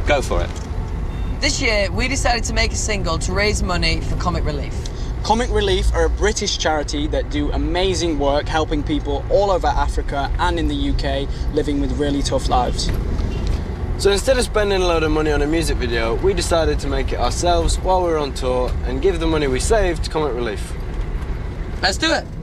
Go for it. This year, we decided to make a single to raise money for Comic Relief. Comic Relief are a British charity that do amazing work helping people all over Africa and in the UK living with really tough lives. So instead of spending a load of money on a music video, we decided to make it ourselves while we were on tour and give the money we saved to Comic Relief. Let's do it.